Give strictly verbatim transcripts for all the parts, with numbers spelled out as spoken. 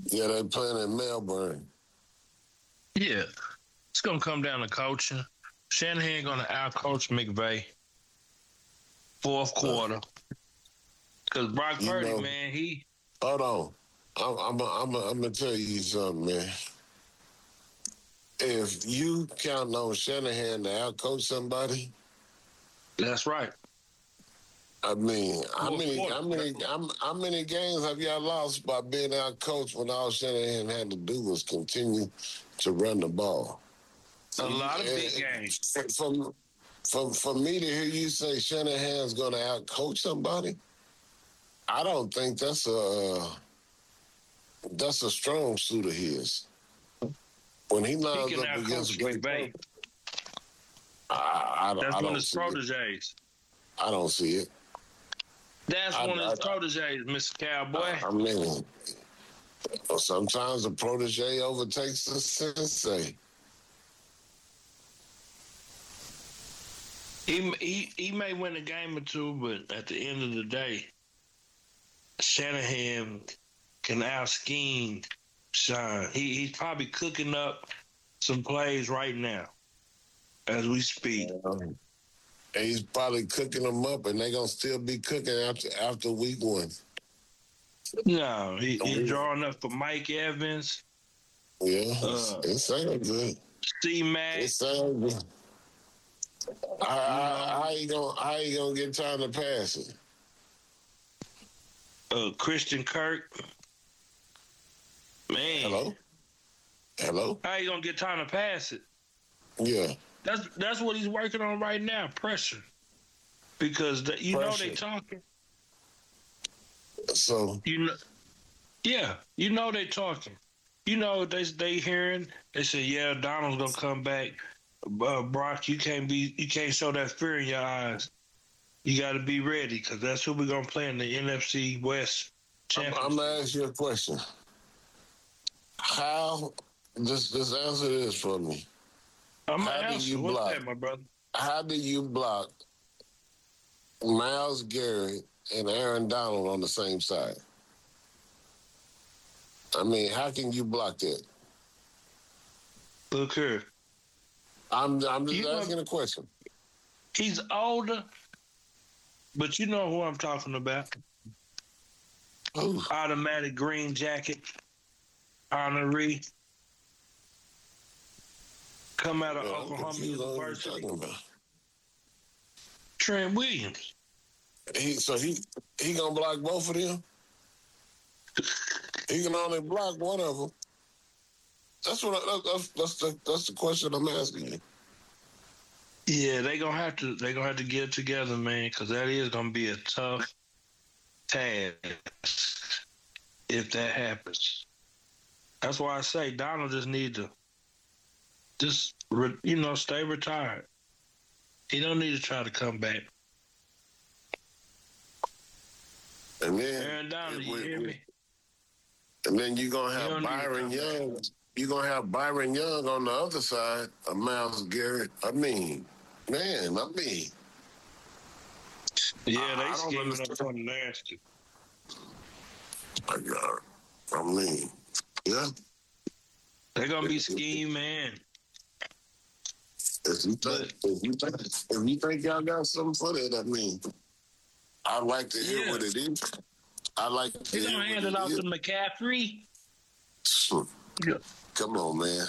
Yeah, they playing in Melbourne. Yeah, it's gonna come down to coaching. Shanahan gonna outcoach McVay fourth Uh, quarter because Brock you Purdy, know, man, he hold on. I'm, I'm, I'm, I'm gonna tell you something, man. If you count on Shanahan to outcoach somebody, that's right. I mean, how Fourth many, quarter. how many, how, how many games have y'all lost by being outcoached when all Shanahan had to do was continue to run the ball? A You, lot of big uh, games. for, for, for me to hear you say Shanahan's going to outcoach somebody, I don't think that's a that's a strong suit of his. When he He lines can up against outcoach a great McVay. player, I, I, That's I one of don't his see it. proteges. I don't see it. That's I, one of his I, proteges, Mister Cowboy. I, I mean, sometimes the protege overtakes the sensei. He, he he may win a game or two, but at the end of the day, Shanahan can out scheme Sean. He he's probably cooking up some plays right now as we speak. Um, and he's probably cooking them up, and they're gonna still be cooking after after week one. No, he, he's drawing up for Mike Evans, Yeah, uh, it sounds good. C It Mac. sounds good. How, You how, know, how you gonna how you gonna get time to pass it? uh, Christian Kirk. Man, Hello, hello. how you gonna get time to pass it? Yeah, That's that's what he's working on right now. Pressure, because the, you know they pressure. talking. So You know, yeah, you know they talking. You know they they hearing. They say, yeah, Donald's gonna come back. Uh, Brock, you can't be, you can't show that fear in your eyes. You got to be ready because that's who we're gonna play in the N F C West I'm, I'm championship. gonna ask you a question. How just just answer this for me? I'm gonna How do answer. you What's block? that, my brother? How do you block Myles Garrett and Aaron Donald on the same side? I mean, how can you block that? Look here. I'm I'm just You know, asking a question. he's older, but you know who I'm talking about. Ooh. Automatic green jacket, honoree, come out of Yeah, I'm Oklahoma confused on what you're University. talking about. Trent Williams. He so he he gonna block both of them? He can only block one of them. That's what I, that's that's the that's the question I'm asking you. Yeah, they gonna have to they gonna have to get it together, man, because that is gonna be a tough task if that happens. That's why I say Donald just need to just re, you know stay retired. He don't need to try to come back. And then Aaron Donald, you we, hear we, me? and then you're gonna He have don't need to Byron come back. Young. You're gonna have Byron Young on the other side of Myles Garrett. I mean, man, I mean, Yeah, I, they I don't scheming up understand. something nasty. I, I mean, yeah. They're gonna be scheme man. If you think, But if you think, if you think y'all got something for that, I mean, I'd like to hear yeah, what it is. I'd like to they're hear gonna what hand it it off is. to McCaffrey. Yeah. Come on, man.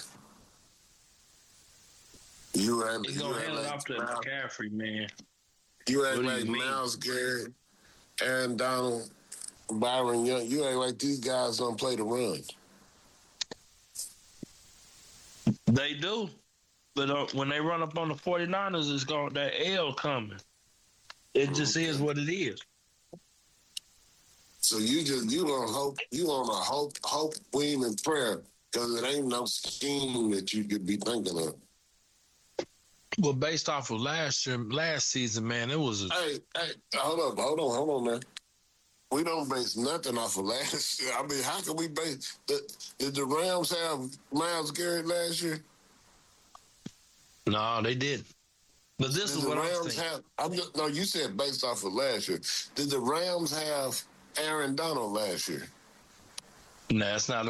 You act, He's you gonna act hand it like off to Myles, McCaffrey, man. you act What do like you mean? Myles Garrett, Aaron Donald, Byron Young. You act like these guys don't play the run. They do. But uh, when they run up on the 49ers, it's going that L coming. It just is Okay. what it is. So you just you on hope you on a hope hope dream and prayer because it ain't no scheme that you could be thinking of. Well, based off of last year, last season, man, it was. A, Hey, hey, hold up, hold on, hold on, man. We don't base nothing off of last year. I mean, how can we base? The, did the Rams have Myles Garrett last year? no, they didn't. But this Did is the what I'm Rams thinking. have? I'm just, no, you said based off of last year. Did the Rams have Aaron Donald last year? No, it's not